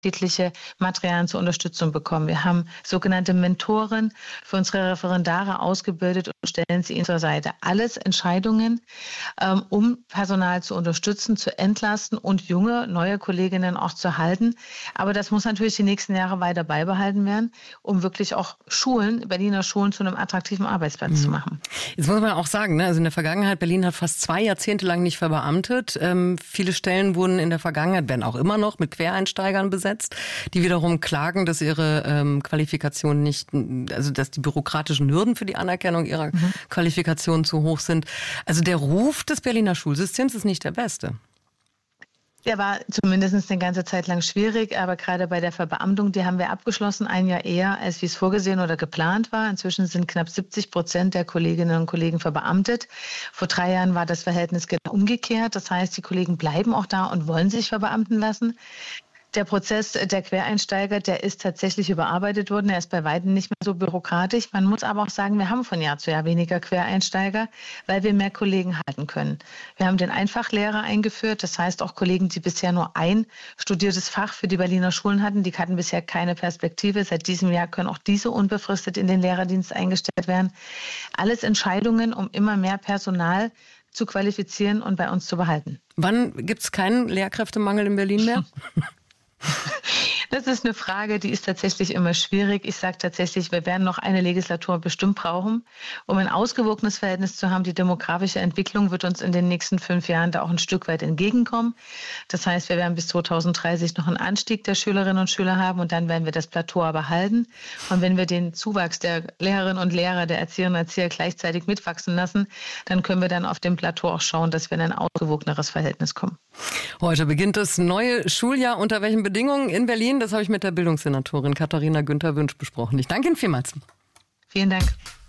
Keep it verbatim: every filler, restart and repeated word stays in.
unterschiedliche Materialien zur Unterstützung bekommen. Wir haben sogenannte Mentoren für unsere Referendare ausgebildet und stellen sie ihnen zur Seite. Alles Entscheidungen, ähm, um Personal zu unterstützen, zu entlasten und junge, neue Kolleginnen auch zu halten. Aber das muss natürlich die nächsten Jahre weiter beibehalten werden, um wirklich auch Schulen, Berliner Schulen zu einem attraktiven Arbeitsplatz mhm. zu machen. Jetzt muss man auch sagen, ne, also in der Vergangenheit, Berlin hat fast zwei Jahrzehnte lang nicht verbeamtet. Ähm, viele Stellen wurden in der Vergangenheit, werden auch immer noch mit Quereinsteigern besetzt, die wiederum klagen, dass ihre ähm, Qualifikation nicht, also dass die bürokratischen Hürden für die Anerkennung ihrer mhm. Qualifikation zu hoch sind. Also der Ruf des Berliner Schulsystems ist nicht der beste. Der war zumindest eine ganze Zeit lang schwierig, aber gerade bei der Verbeamtung, die haben wir abgeschlossen, ein Jahr eher, als wie es vorgesehen oder geplant war. Inzwischen sind knapp siebzig Prozent der Kolleginnen und Kollegen verbeamtet. Vor drei Jahren war das Verhältnis genau umgekehrt. Das heißt, die Kollegen bleiben auch da und wollen sich verbeamten lassen. Der Prozess der Quereinsteiger, der ist tatsächlich überarbeitet worden. Er ist bei weitem nicht mehr so bürokratisch. Man muss aber auch sagen, wir haben von Jahr zu Jahr weniger Quereinsteiger, weil wir mehr Kollegen halten können. Wir haben den Einfachlehrer eingeführt. Das heißt, auch Kollegen, die bisher nur ein studiertes Fach für die Berliner Schulen hatten, die hatten bisher keine Perspektive. Seit diesem Jahr können auch diese unbefristet in den Lehrerdienst eingestellt werden. Alles Entscheidungen, um immer mehr Personal zu qualifizieren und bei uns zu behalten. Wann gibt es keinen Lehrkräftemangel in Berlin mehr? Das ist eine Frage, die ist tatsächlich immer schwierig. Ich sage tatsächlich, wir werden noch eine Legislatur bestimmt brauchen, um ein ausgewogenes Verhältnis zu haben. Die demografische Entwicklung wird uns in den nächsten fünf Jahren da auch ein Stück weit entgegenkommen. Das heißt, wir werden bis zweitausenddreißig noch einen Anstieg der Schülerinnen und Schüler haben und dann werden wir das Plateau aber halten. Und wenn wir den Zuwachs der Lehrerinnen und Lehrer, der Erzieherinnen und Erzieher gleichzeitig mitwachsen lassen, dann können wir dann auf dem Plateau auch schauen, dass wir in ein ausgewogeneres Verhältnis kommen. Heute beginnt das neue Schuljahr. Unter welchen Bedingungen in Berlin? Das habe ich mit der Bildungssenatorin Katharina Günther-Wünsch besprochen. Ich danke Ihnen vielmals. Vielen Dank.